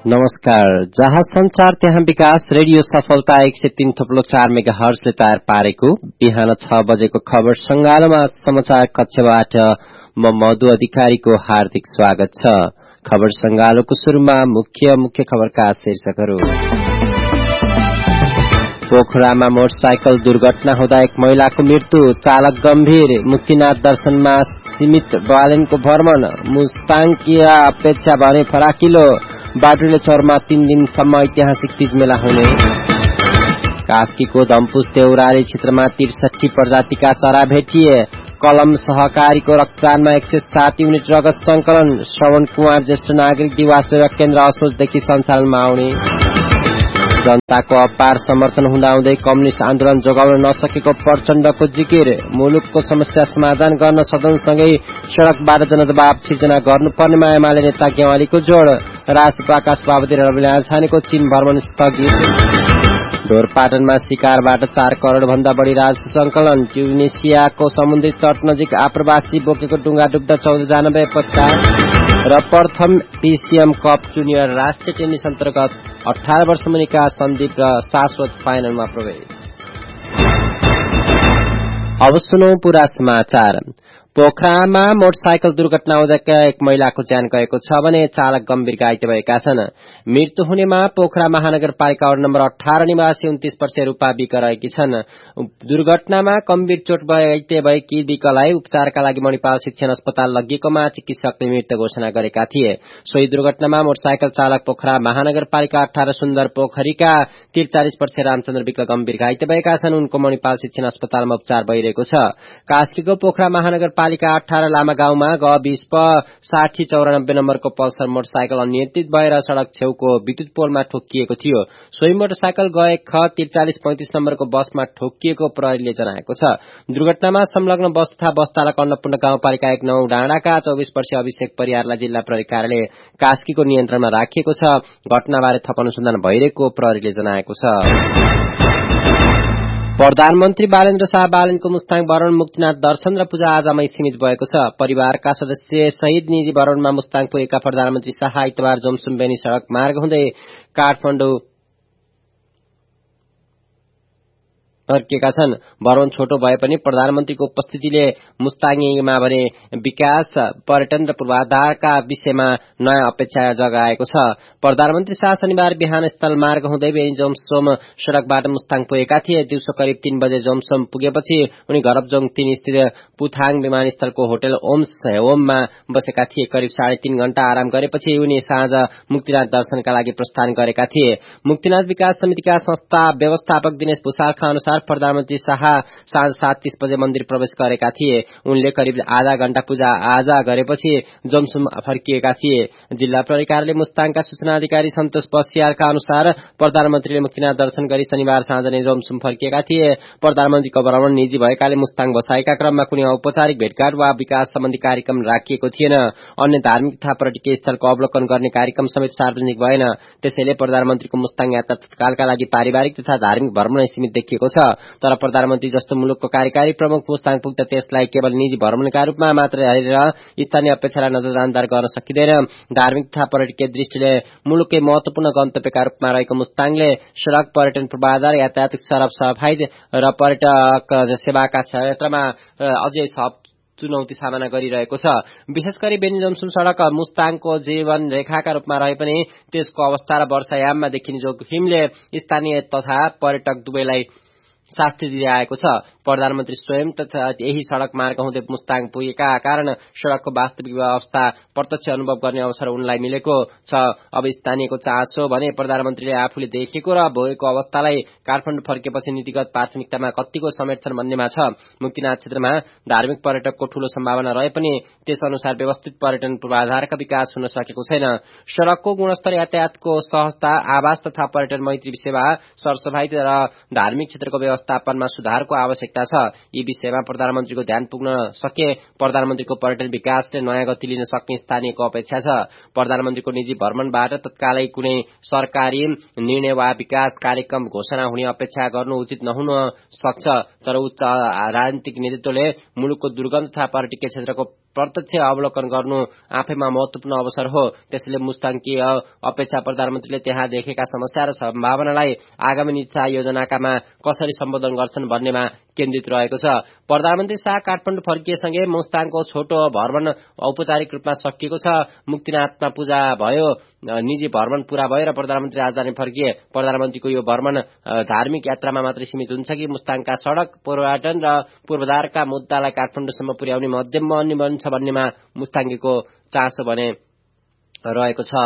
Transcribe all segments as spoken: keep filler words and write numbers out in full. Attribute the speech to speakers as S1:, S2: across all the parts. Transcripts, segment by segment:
S1: नमस्कार। जहाँ संचार त्यहाँ विकास रेडियो सफलता एक सय तीन थप्लो चार मेगा हर्जले तयार पारेको बिहान छ बजेको खबर संगालोमा समाचार कक्षबाट म मधु अधिकारीको हार्दिक स्वागत छ। खबर संगालोको शुरूमा मुख्य मुख्य खबरका शीर्षकहरू। पोखरामा मोटरसाइकल दुर्घटना हुँदा एक महिलाको मृत्यु, चालक गम्भीर। मुक्तिनाथ दर्शनमा सीमित बालेनको भ्रमण, मुस्ताङकिया अपेक्षा भने फराकिलो। बाटुले चौरमा तीन दिनसम्म ऐतिहासिक तीज मेला हुने। कास्कीको धम्पुस देउराली क्षेत्रमा त्रिसठी प्रजातिका चरा भेटिए। कलम सहकारीको रक्तदानमा एक सय सात युनिट रगत संकलन। श्रवण कुमार ज्येष्ठ नागरिक दिवस सेवा केन्द्र असोजदेखि सञ्चालनमा आउने। जनताको अपार समर्थन हुँदाहुँदै कम्युनिस्ट आन्दोलन जोगाउन नसकेको प्रचण्डको जिकिर। मुलुकको समस्या समाधान गर्न सदनसँगै सड़कबाट जनदबाव सिर्जना गर्नुपर्नेमा एमाले नेता गेवालीको जोड़। राजसभाका सभापति रविलाल छानेको चीन भ्रमण स्थगित। ढोरपाटनमा शिकारबाट चार करोड़ भन्दा बढ़ी राजस्व संकलन। ट्युनिसियाको समुद्री तट नजिक आप्रवासी बोकेको डुङ्गा डुब्दा चौध जना बेपत्ता। र प्रथम पीसीएम कप जुनियर राष्ट्रिय टेनिस अन्तर्गत अठारह वर्ष मुनिका सन्दीप र शाश्वत फाइनलमा प्रवेश। अब सुनौ पूरा समाचार। पोखरामा मोटरसाइकल दुर्घटना हुँदा एक महिलाको ज्यान गएको छ भने चालक गम्भीर घाइते भएका छन्। मृत्यु हुनेमा पोखरा महानगरपालिका वडा नम्बर अठारह निवासी उन्तीस वर्षीय रूपा विक रहेकी छन्। दुर्घटनामा गम्भीर चोट घाइते भएकी विकलाई उपचारका लागि मणिपाल शिक्षण अस्पताल लगिएकोमा चिकित्सकले मृत घोषणा गरेका थिए। सोही दुर्घटनामा मोटरसाइकल चालक पोखरा महानगरपालिका अठारह सुन्दर पोखरीका त्रिचालिस वर्षीय रामचन्द्र विक गम्भीर घाइते भएका छन्। उनको मणिपाल शिक्षण अस्पतालमा उपचार भइरहेको छ। कास्कीको पोखरा महानगरपालिका पालिका अठारह लामा गाउँमा ग बीस प साठी चौरानब्बे नम्बरको पल्सर मोटरसाइकल अनियन्त्रित भएर सड़क छेउको विद्युत पोलमा ठोकिएको थियो। सोही मोटरसाइकल गए ख त्रिचालिस पैंतिस नम्बरको बसमा ठोकिएको प्रहरीले जनाएको छ। दुर्घटनामा संलग्न बस तथा बस चालक अन्नपूर्ण गाउँपालिका एक नौ डाँडाका चौबीस वर्षीय अभिषेक परियारलाई जिल्ला प्रहरी कार्यालय कास्कीको नियन्त्रणमा राखिएको छ। घटनाबारे थप अनुसन्धान भइरहेको प्रहरीले जनाएको छ। प्रधानमन्त्री बालेन्द्र शाह बालेनको मुस्ताङ वरण मुक्तिनाथ दर्शन र पूजा आजमै सीमित भएको छ। परिवारका सदस्य सहित निजी वरणमा मुस्ताङ पुगेका प्रधानमन्त्री शाह आइतबार जोमसुम्बेनी सड़क मार्ग हुँदै काठमाडौँ फर्किएका छन्। वरण छोटो भए पनि प्रधानमन्त्रीको उपस्थितिले मुस्ताङीमा भने विकास, पर्यटन र पूर्वाधारका विषयमा नयाँ अपेक्षा जगाएको छ। प्रधानमन्त्री शाह शनिबार बिहान स्थल मार्ग हुँदै बेनी जोमसोम सड़कबाट मुस्ताङ पुगेका थिए। दिउँसो करिब तीन बजे जोमसोम पुगेपछि उनी घरबजोङ तीन स्थित पुथाङ विमानस्थलको होटल ओम्स होममा बसेका थिए। करिब साढे तीन घण्टा आराम गरेपछि उनी साँझ मुक्तिनाथ दर्शनका लागि प्रस्थान गरेका थिए। मुक्तिनाथ विकास समितिका संस्था व्यवस्थापक दिनेश भूषालका अनुसार प्रधानमन्त्री शाह साँझ सात तीस बजे मन्दिर प्रवेश गरेका थिए। उनले करिब आधा घण्टा पूजा आजा गरेपछि जोमसुम फर्किएका थिए। जिल्ला प्रहरी कार्यालय मुस्ताङका सूचना अधिकारी सन्तोष बस्यालका अनुसार प्रधानमन्त्रीले मुक्तिनाथ दर्शन गरी शनिबार साँझ नै जोमसुम फर्किएका थिए। प्रधानमन्त्रीको भ्रमण निजी भएकाले मुस्ताङ बसाइका क्रममा कुनै औपचारिक भेटघाट वा विकास सम्बन्धी कार्यक्रम राखिएको थिएन। अन्य धार्मिक तथा पर्यटकीय स्थलको अवलोकन गर्ने कार्यक्रम समेत सार्वजनिक भएन। त्यसैले प्रधानमन्त्रीको मुस्ताङ यात्रा तत्कालका लागि पारिवारिक तथा धार्मिक भ्रमणै सीमित देखिएको छ। तर प्रधानमन्त्री जस्तो मुलुकको कार्यकारी प्रमुख मुस्ताङ पुग्दा त्यसलाई केवल निजी भ्रमणका रूपमा मात्र हेरेर स्थानीय अपेक्षालाई नजरअन्दाज गर्न सकिँदैन। धार्मिक तथा पर्यटकीय दृष्टिले मुलुककै महत्वपूर्ण गन्तव्यका रूपमा रहेको मुस्ताङले सड़क, पर्यटन पूर्वाधार, यातायात, सरफ सफाई र पर्यटक सेवाका क्षेत्रमा अझै थप चुनौती सामना गरिरहेको छ। विशेष गरी बेनी जोमसुम सड़क मुस्ताङको जीवन रेखाका रूपमा रहे पनि त्यसको अवस्था र वर्षायाममा देखिने जोखिमले स्थानीय तथा पर्यटक दुवैलाई शास्ति दिँदै आएको छ। प्रधानमन्त्री स्वयं तथा यही सड़क मार्ग हुँदै मुस्ताङ पुगेका कारण सड़कको वास्तविक अवस्था प्रत्यक्ष अनुभव गर्ने अवसर उनलाई मिलेको छ। अब स्थानीयको चासो भने प्रधानमन्त्रीले आफूले देखेको र भोगेको अवस्थालाई काठमाडौँ फर्केपछि नीतिगत प्राथमिकतामा कतिको समेट्छन् भन्नेमा छ। मुक्तिनाथ क्षेत्रमा धार्मिक पर्यटकको ठूलो सम्भावना रहे पनि त्यसअनुसार व्यवस्थित पर्यटन पूर्वाधारका विकास हुन सकेको छैन। सड़कको गुणस्तर, यातायातको सहजता, आवास तथा पर्यटन मैत्री सेवा, सरसफाई र धार्मिक क्षेत्रको व्यवस्थापनमा सुधारको आवश्यकता छ। यी विषयमा प्रधानमन्त्रीको ध्यान पुग्न सके प्रधानमन्त्रीको पर्यटन विकासले नयाँ गति लिन सक्ने स्थानीयको अपेक्षा छ। प्रधानमन्त्रीको निजी भ्रमणबाट तत्कालै कुनै सरकारी निर्णय वा विकास कार्यक्रम घोषणा हुने अपेक्षा गर्नु उचित नहुन सक्छ। तर उच्च राजनीतिक नेतृत्वले मुलुकको दुर्गम तथा पर्यटकीय क्षेत्रको प्रत्यक्ष अवलोकन गर्नु आफैमा महत्वपूर्ण अवसर हो। त्यसैले मुस्ताङकीय अपेक्षा प्रधानमन्त्रीले त्यहाँ देखेका समस्या र सम्भावनालाई आगामी नीति योजनाकामा कसरी सम्बोधन गर्छन् भन्नेमा केन्द्रित रहेको छ। प्रधानमन्त्री शाह काठमाडौँ फर्किएसँगै मुस्ताङको छोटो भ्रमण औपचारिक रूपमा सकिएको छ। मुक्तिनाथमा पूजा भयो, निजी भ्रमण पूरा भयो र प्रधानमन्त्री राजधानी फर्किए। प्रधानमन्त्रीको यो भ्रमण धार्मिक यात्रामा मात्रै सीमित हुन्छ कि मुस्ताङका सड़क पर्यटन र पूर्वाधारका मुद्दालाई काठमाडौँसम्म पुर्याउने माध्यम बन्छ भन्नेमा मुस्ताङीको चासो भने रहेको छ।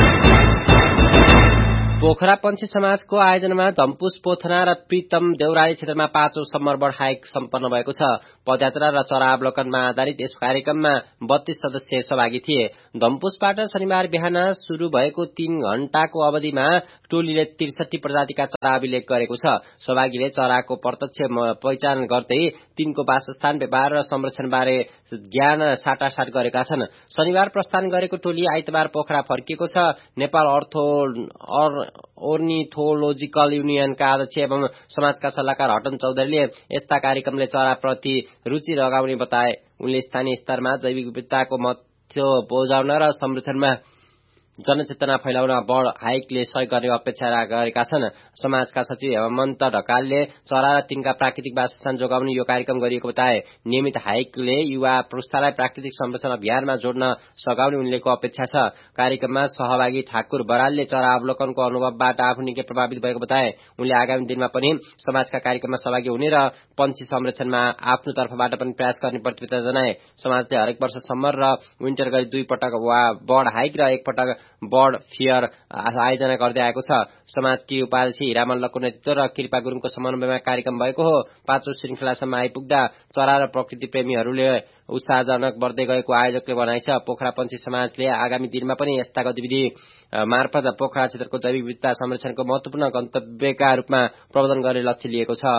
S1: पोखरा पन्छी समाजको आयोजनामा धम्पुस पोथना र प्रीतम देउराली क्षेत्रमा पाँचौं सम्मर बर्ड हाइक सम्पन्न भएको छ। पदयात्रा र चरा अवलोकनमा आधारित यस कार्यक्रममा बत्तीस सदस्य सहभागी थिए। धम्पुसबाट शनिबार बिहान शुरू भएको तीन घण्टाको अवधिमा टोलीले त्रिसठी प्रजातिका चरा अभिलेख गरेको छ। सहभागीले चराको प्रत्यक्ष पहिचान गर्दै तिनको वासस्थान, व्यवहार र संरक्षणबारे ज्ञान साटासाट गरेका छन्। शनिबार प्रस्थान गरेको टोली आइतबार पोखरा फर्किएको छ। नेपाल अर्थो ओर्निथोलोजिकल युनियनका अध्यक्ष एवं समाजका सल्लाहकार हटन चौधरीले यस्ता कार्यक्रमले चराप्रति रुचि लगाउने बताए। उनले स्थानीय स्तरमा जैविक विविधताको महत्व बुझाउन र संरक्षणमा जनचेतना फैलाउन बर्ड हाइकले सहयोग गर्ने अपेक्षा गरेका छन्। समाजका सचिव हेमन्त ढकालले चरा र तिनका प्राकृतिक वासस्थान जोगाउने यो कार्यक्रम गरिएको बताए। नियमित हाइकले युवा पुस्तालाई प्राकृतिक संरक्षण अभियानमा जोड्न सघाउने उनलेको अपेक्षा छ। कार्यक्रममा सहभागी ठाकुर बरालले चरा अवलोकनको अनुभवबाट आफू निकै प्रभावित भएको बताए। उनले आगामी दिनमा पनि समाजका कार्यक्रममा सहभागी हुने र पन्छी संरक्षणमा आफ्नो तर्फबाट पनि प्रयास गर्ने प्रतिबद्धता जनाए। समाजले हरेक वर्ष समर र विन्टर गरी दुई पटक बर्ड हाइक र एक पटक बर्ड फेयर आयोजना गर्दै आएको छ। समाजकी उपाध्यक्ष हिरा मल्लको नेतृत्व र कृपा गुरुङको समन्वयमा कार्यक्रम भएको हो। पाँचौं श्रृंखलासम्म आइपुग्दा चरा र प्रकृति प्रेमीहरूले उत्साहजनक बढ्दै गएको आयोजकले भनाइ छ। पोखरा पन्छी समाजले आगामी दिनमा पनि यस्ता गतिविधि मार्फत पोखरा क्षेत्रको जैविक विविधता संरक्षणको महत्वपूर्ण गन्तव्यका रूपमा प्रबन्धन गर्ने लक्ष्य लिएको छ।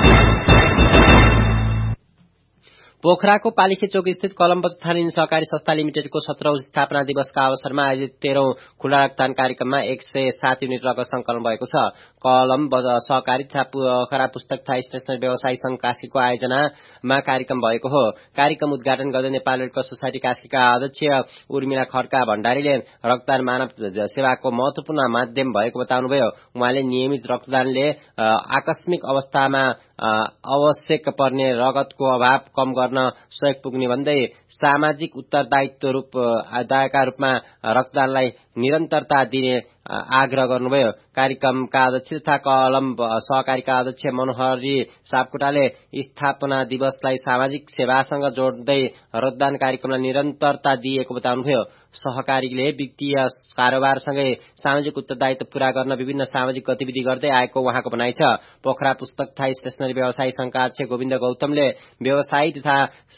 S1: पोखराको पालिखे चोक स्थित कलम बचत थालिन सहकारी संस्था लिमिटेडको सत्रौं स्थापना दिवसका अवसरमा आयोजित तेह्रौं खुला रक्तदान कार्यक्रममा एक सय सात युनिट रगत संकलन भएको छ। कलम सहकारी तथा पोखरा पुस्तक तथा स्टेशनरी व्यवसायी संघ कास्कीको आयोजनामा कार्यक्रम भएको हो। कार्यक्रम उद्घाटन गर्दै नेपाल रेड क्रस सोसाइटी कास्कीका अध्यक्ष उर्मिला खड्का भण्डारीले रक्तदान मानव सेवाको महत्वपूर्ण माध्यम भएको बताउनुभयो। उहाँले नियमित रक्तदानले आकस्मिक अवस्थामा आवश्यक पर्ने रगतको अभाव कम गर्न सहयोग पुग्ने भन्दै सामाजिक उत्तरदायित्व रूप दायका रूपमा रक्तदानलाई निरन्तरता दिने आग्रह गर्नुभयो। कार्यक्रमका अध्यक्ष तथा कलम सहकारीका अध्यक्ष मनोहरी सापकोटाले स्थापना दिवसलाई सामाजिक सेवासँग जोड्दै रक्तदान कार्यक्रमलाई निरन्तरता दिएको बताउनुभयो। सहकारीले वित्तीय कारोबारसँगै सामाजिक उत्तरदायित्व पूरा गर्न विभिन्न सामाजिक गतिविधि गर्दै आएको उहाँको भनाइ छ। पोखरा पुस्तक तथा स्टेशनरी व्यवसायी संघका अध्यक्ष गोविन्द गौतमले व्यवसायी तथा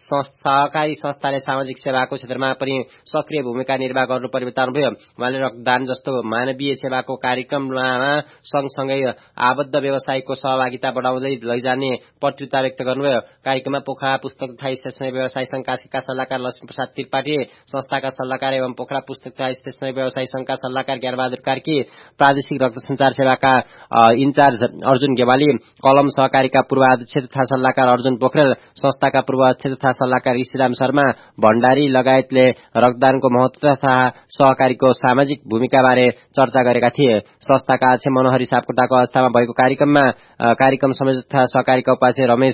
S1: सहकारी संस्थाले सामाजिक सेवाको क्षेत्रमा पनि सक्रिय भूमिका निर्वाह गर्नुपर्ने बताउनुभयो। उहाँले रक्तदान जस्तो मानवीय सेवाको कार्यक्रममा सँगसँगै आबद्ध व्यवसायीको सहभागिता बढाउँदै लैजाने प्रतिबद्धता व्यक्त गर्नुभयो। कार्यक्रममा पोखरा पुस्तक तथा स्टेशनरी व्यवसायी संघ कास्कीका सल्लाहकार लक्ष्मी प्रसाद त्रिपाठी, संस्थाका सल्लाहकार एवं पोखरा पुस्तक तथा स्टेशनरी व्यवसायी संघका सल्लाहकार ज्ञानबहादुर कार्की, प्रादेशिक रक्त संचार सेवाका इन्चार्ज अर्जुन गेवाली, कलम सहकारीका पूर्व अध्यक्ष तथा सल्लाहकार अर्जुन पोखरेल, संस्थाका पूर्व अध्यक्ष तथा सल्लाहकार ईश्वरराम शर्मा भण्डारी लगायतले रक्तदानको महत्व तथा सहकारीको सामाजिक भूमिकाबारे चर्चा गरेका थिए। संस्थाका अध्यक्ष मनोहरी सापकोटाको अवस्थामा भएको कार्यक्रममा कार्यक्रम संयोजक तथा सहकारीका उपाध्यक्ष रमेश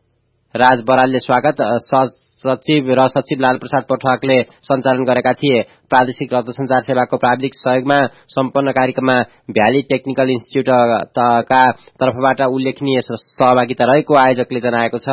S1: राज बरालले स्वागत, सचिव र सचिव लाल प्रसाद पटवाकले सञ्चालन गरेका थिए। प्रादेशिक रक्त संचार सेवाको प्राविधिक सहयोगमा सम्पन्न कार्यक्रममा भ्याली टेक्निकल इन्स्टिच्युटका तर्फबाट उल्लेखनीय सहभागिता रहेको आयोजकले जनाएको छ।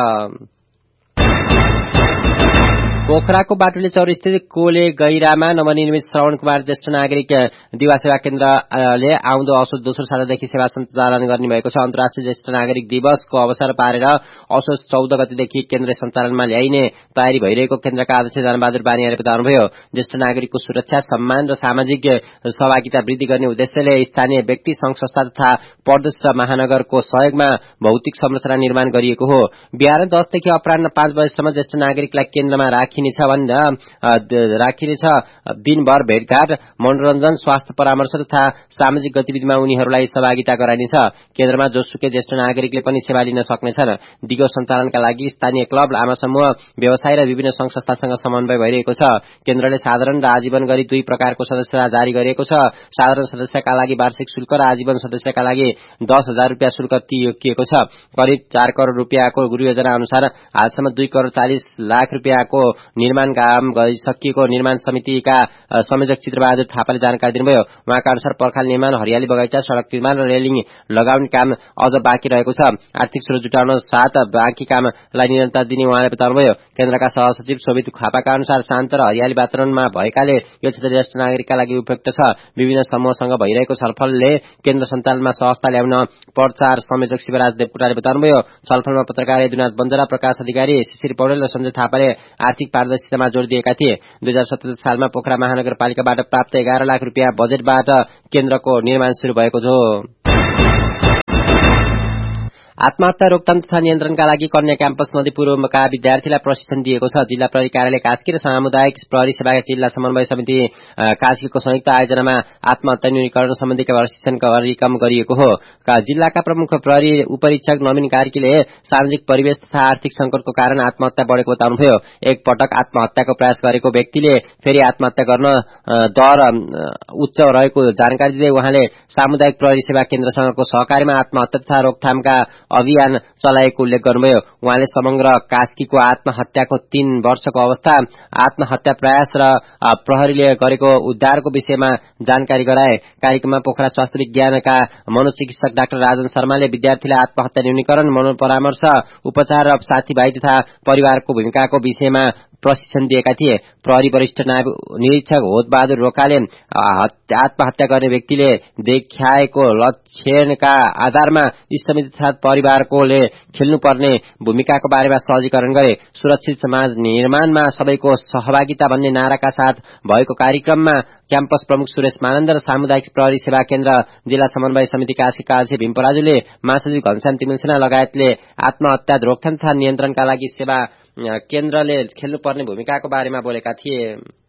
S1: पोखराको बाटुले चौर स्थित कोले गैरामा नवनिर्मित श्रवण कुमार ज्येष्ठ नागरिक दिवा सेवा केन्द्रले आउँदो असोज दोस्रो सातादेखि सेवा सञ्चालन गर्ने भएको छ। अन्तर्राष्ट्रिय ज्येष्ठ नागरिक दिवसको अवसर पारेर असोज चौध गतेदेखि केन्द्र सञ्चालनमा ल्याइने तयारी भइरहेको केन्द्रका अध्यक्ष जनबहादुर बानियाले बताउनुभयो। ज्येष्ठ नागरिकको सुरक्षा, सम्मान र सामाजिक सहभागिता वृद्धि गर्ने उद्देश्यले स्थानीय व्यक्ति, संघ संस्था तथा प्रदेश र महानगरको सहयोगमा भौतिक संरचना निर्माण गरिएको हो। बिहान दसदेखि अपराह्न पाँच बजेसम्म ज्येष्ठ नागरिकलाई केन्द्रमा राखी राखिनेछ भनेर राखिनेछ। दिनभर भेटघाट, मनोरञ्जन, स्वास्थ्य परामर्श तथा सामाजिक गतिविधिमा उनीहरूलाई सहभागिता गराइनेछ। केन्द्रमा जोसुकै ज्येष्ठ नागरिकले पनि सेवा लिन सक्नेछन्। दिगो सञ्चालनका लागि स्थानीय क्लब, आमा समूह, व्यवसाय र विभिन्न संघ संस्थासँग समन्वय भइरहेको छ। केन्द्रले साधारण र आजीवन गरी दुई प्रकारको सदस्यता जारी गरेको छ। साधारण सदस्यका लागि वार्षिक शुल्क र आजीवन सदस्यका लागि दस हजार रुपियाँ शुल्क तिरेको छ। करिब चार करोड़ रुपियाँको योजना अनुसार हालसम्म दुई करोड़ चालिस लाख रुपियाँको निर्माण काम गरिसकिएको निर्माण समितिका संयोजक चित्रबहादुर थापाले जानकारी दिनुभयो। उहाँका अनुसार पर्खाल निर्माण, हरियाली बगैँचा, सड़क निर्माण र रेलिङ लगाउने काम अझ बाँकी रहेको छ। आर्थिक स्रोत जुटाउन साथ बाँकी कामलाई निरन्तरता दिने उहाँले बताउनुभयो। केन्द्रका सहसचिव शोभित थापाका अनुसार शान्त र हरियाली वातावरणमा भएकाले यो क्षेत्र ज्येष्ठ नागरिकका लागि उपयुक्त छ। विभिन्न समूहसँग भइरहेको छलफलले केन्द्र सञ्चालनमा सहजता ल्याउन प्रचार संयोजक शिवराज देवकोटाले बताउनुभयो। छलफलमा पत्रकार यदुनाथ बन्जरा, प्रकाश अधिकारी, शिशिर पौडेल र सञ्जय थापाले आर्थिक पारदर्शितामा जोड़ दिएका थिए। दुई हजार सतहत्तर सालमा पोखरा महानगरपालिकाबाट प्राप्त एघार लाख रुपियाँ बजेटबाट केन्द्रको निर्माण शुरू भएको हो। आत्महत्या रोकथाम तथा नियन्त्रणका लागि कन्या क्याम्पस नदीपूर्वका विद्यार्थीलाई प्रशिक्षण दिएको छ। जिल्ला प्रहरी कार्यालय कास्की र सामुदायिक प्रहरी सेवा जिल्ला समन्वय समिति कास्कीको संयुक्त आयोजनामा आत्महत्या न्यूनीकरण सम्बन्धी प्रशिक्षण कार्यक्रम गरिएको हो। जिल्लाका प्रमुख प्रहरी उपरीक्षक नवीन कार्कीले सामाजिक परिवेश तथा आर्थिक संकटको कारण आत्महत्या बढेको बताउनुभयो। एक पटक आत्महत्याको प्रयास गरेको व्यक्तिले फेरि आत्महत्या गर्न दर उच्च रहेको जानकारी दिँदै उहाँले सामुदायिक प्रहरी सेवा केन्द्रसँगको सहकार्यमा आत्महत्या तथा रोकथामका अभियान चलाएको उल्लेख गर्नुभयो। उहाँले समग्र कास्कीको आत्महत्याको तीन वर्षको अवस्था, आत्महत्या प्रयास र प्रहरीले गरेको उद्धारको विषयमा जानकारी गराए। कार्यक्रममा पोखरा स्वास्थ्य विज्ञानका मनोचिकित्सक डाक्टर राजन शर्माले विद्यार्थीलाई आत्महत्या न्यूनीकरण, मनोपरामर्श, उपचार र साथीभाइ तथा परिवारको भूमिकाको विषयमा प्रशिक्षण दिएका थिए। प्रहरी वरिष्ठ निरीक्षक होदबहादुर रोकाले आत्महत्या गर्ने व्यक्तिले देखाएको लक्षणका आधारमा इष्टमित्र तथा परिवारकोले खेल्नुपर्ने भूमिकाको बारेमा सहजीकरण गरे। सुरक्षित समाज निर्माणमा सबैको सहभागिता भन्ने नाराका साथ भएको कार्यक्रममा क्याम्पस प्रमुख सुरेश मानन्द र सामुदायिक प्रहरी सेवा केन्द्र जिल्ला समन्वय समिति कास्कीका अध्यक्ष भीमपराजुले, महासचिव घनश्याम तिमिल सिन्हा लगायतले आत्महत्या रोकथाम तथा नियन्त्रणका लागि सेवा केन्द्रले खेल्नुपर्ने भूमिकाको बारेमा बोलेका थिए।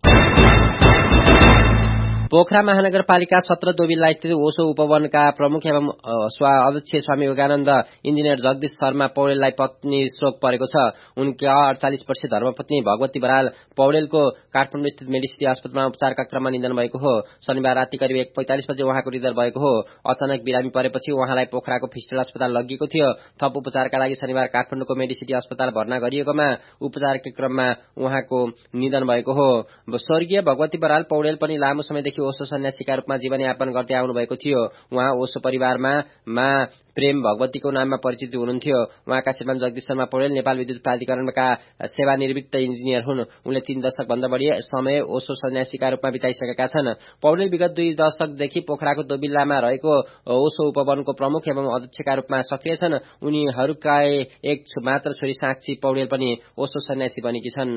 S1: पोखरा महानगरपालिका सत्र दोबिल्ला स्थित ओसो उपवनका प्रमुख एवं अध्यक्ष स्वामी योगानन्द इन्जिनियर जगदीश शर्मा पौडेललाई पत्नी शोक परेको छ। उनका अडचालिस वर्षीय धर्मपत्नी भगवती बराल पौडेलको काठमाडौँ स्थित मेडिसिटी अस्पतालमा उपचारका क्रममा निधन भएको हो। शनिबार राति करिब एक पैंतालिस बजे उहाँको निधन भएको हो। अचानक बिरामी परेपछि उहाँलाई पोखराको फिस्टल अस्पताल लगिएको थियो। थप उपचारका लागि शनिबार काठमाडौँको मेडिसिटी अस्पताल भर्ना गरिएकोमा उपचारकै क्रममा उहाँको निधन भएको हो। स्वर्गीय भगवती बराल पौडेल पनि लामो समयदेखि ओसो सन्यासीका रूपमा जीवनयापन गर्दै आउनु भएको थियो। उहाँ ओसो परिवारमा मा प्रेम भगवतीको नाममा परिचित हुनुहुन्थ्यो। उहाँका श्रीमान जगदीश शर्मा पौडेल नेपाल विद्युत प्राधिकरणका सेवानिवृत्त इन्जिनियर हुन्। उनले तीन दशक भन्दा बढी समय ओसो सन्यासीका रूपमा बिताइसकेका छन्। पौडेल विगत दुई दशकदेखि पोखराको दोबिल्लामा रहेको ओसो उपवनको प्रमुख एवं अध्यक्षका रूपमा सक्रिय छन्। उनीहरूका एक मात्र छोरी साक्षी पौडेल पनि ओसो सन्यासी बनेकी छन्।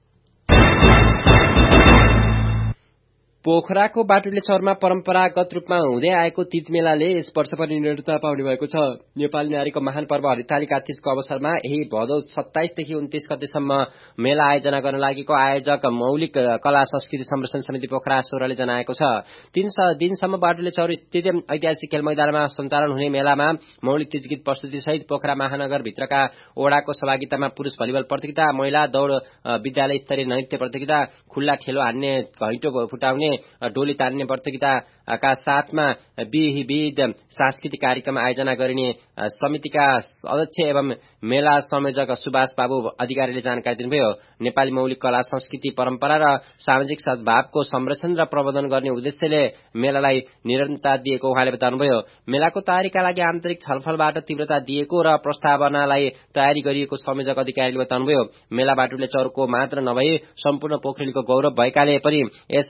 S1: पोखराको बाटुले चौरमा परम्परागत रूपमा हुँदै आएको तीज मेलाले यस वर्ष पनि निरन्तरता पाउने भएको छ। नेपाली नारीको महान पर्व हरिताली कात्तिजको अवसरमा यही भदौ सत्ताइसदेखि उन्तीस गतेसम्म मेला आयोजना गर्न लागेको आयोजक मौलिक कला संस्कृति संरक्षण समिति पोखरा सोह्रले जनाएको छ। तीन दिनसम्म बाटुले चौर स्थित ऐतिहासिक खेल मैदानमा सञ्चालन हुने मेलामा मौलिक तीज गीत प्रस्तुति सहित पोखरा महानगरभित्रका ओडाको सहभागितामा पुरुष भलिबल प्रतियोगिता, महिला दौड़, विद्यालय स्तरीय नृत्य प्रतियोगिता, खुल्ला ठेलो हान्ने, घैँटो फुटाउने, डोली तान्ने प्रतियोगिताका साथमा विविध सांस्कृतिक कार्यक्रम आयोजना गरिने समितिका अध्यक्ष एवं मेला संयोजक सुभाष बाबु अधिकारीले जानकारी दिनुभयो। नेपाली मौलिक कला संस्कृति परम्परा र सामाजिक सद्भावको संरक्षण र प्रवर्धन गर्ने उद्देश्यले मेलालाई निरन्तरता दिएको उहाँले बताउनुभयो। मेलाको तयारीका लागि आन्तरिक छलफलबाट तीव्रता दिएको र प्रस्तावनालाई तयारी गरिएको संयोजक अधिकारीले बताउनुभयो। मेला बाटुले चौरको मात्र नभई सम्पूर्ण पोखरेलको गौरव भएकाले पनि यसलाई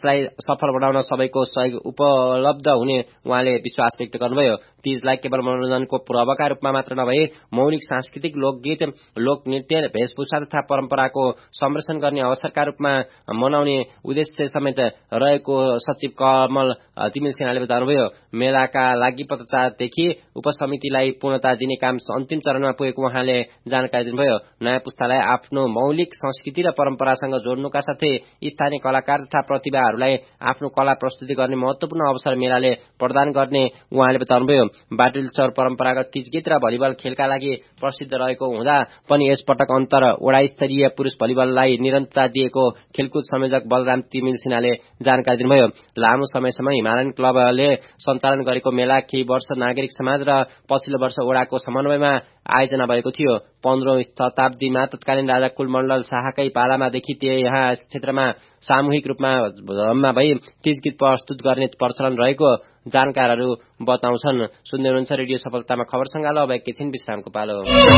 S1: सफल बनाउन सबैको सहयोग उपलब्ध हुने उहाँले विश्वास व्यक्त गर्नुभयो। तीजलाई केवल मनोरञ्जनको पर्वका रूपमा मात्र नभई मौलिक सांस्कृतिक लोकगीत, लोकनृत्य, वेशभूषा तथा परम्पराको संरक्षण गर्ने अवसरका रूपमा मनाउने उद्देश्य समेत रहेको सचिव कमल तिमिल सेनाले बताउनुभयो। मेलाका लागि पत्रचारदेखि उपसमितिलाई पूर्णता दिने काम अन्तिम चरणमा पुगेको उहाँले जानकारी दिनुभयो। नयाँ पुस्तालाई आफ्नो मौलिक संस्कृति र परम्परासँग जोड्नुका साथै स्थानीय कलाकार तथा प्रतिभाहरूलाई आफ्नो कला प्रस्तुति गर्ने महत्वपूर्ण अवसर मेलाले प्रदान गर्ने उहाँले बताउनुभयो। बाटुलचौर परम्परागत तीज गीत र भलिबल खेलका लागि प्रसिद्ध रहेको हुँदा पनि यसपटक अन्तर वडा स्तरीय पुरुष भलिबललाई निरन्तरता दिएको खेलकुद संयोजक बलराम तिमिल सिन्हाले जानकारी दिनुभयो। लामो समयसम्म हिमालयन क्लबले सञ्चालन गरेको मेला केही वर्ष नागरिक समाज र पछिल्लो वर्ष वडाको समन्वयमा आयोजना भएको थियो। पन्ध्रौं शताब्दीमा तत्कालीन राजा कुलमण्डल शाहकै पालामादेखि यहाँ क्षेत्रमा सामूहिक रूपमा जम्मा भई तीज गीत प्रस्तुत गर्ने प्रचलन रहेको जानकारहरू बताउँछन्। सुन्दै हुनुहुन्छ रेडियो सफलतामा खबर सङ्गालो। अब एकैछिन विश्रामको पालो।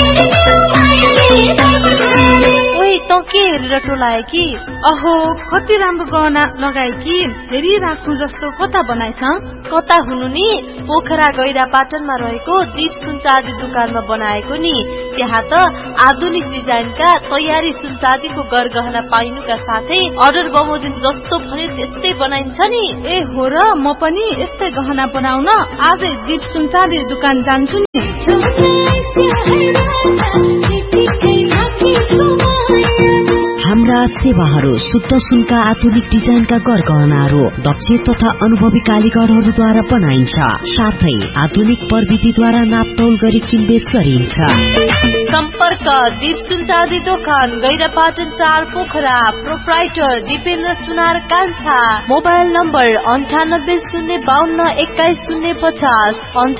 S2: ओइ त के हेरेर टोलाए कि?
S3: अहो कति राम्रो गहना लगाए कि, फेरि राख्नु जस्तो कता बनाएछ?
S2: कता हुनु नि, पोखरा गैरा पाटनमा रहेको दीप सुनचाँदी दुकानमा बनाएको नि। त्यहाँ त आधुनिक डिजाइनका तयारी सुनचाँदीको गरगहना पाइनुका साथै अर्डर बमोजिम जस्तो भने त्यस्तै बनाइन्छ नि।
S3: ए हो र, म पनि यस्तै गहना बनाउन आजै दीप सुनचाँदी दुकान जान्छु नि।
S4: हाम्रा सेवाहरू शुद्ध सुनका आधुनिक डिजाइनका गरगहनाहरू दक्ष तथा अनुभवी कारीगरहरूद्वारा बनाइन्छ। साथै आधुनिक प्रविधिद्वारा नापतौल गरी किनबेच गरिन्छ।
S2: सम्पर्क दीप सुनचाँदी दोकान गैरापाटन चार पोखरा। प्रोप्राइटर दिपेन्द्र सुनार कान्छा। मोबाइल नम्बर अन्ठानब्बे शून्य बाहन्न एक्काइस शून्य पचास अन्ठानब्बे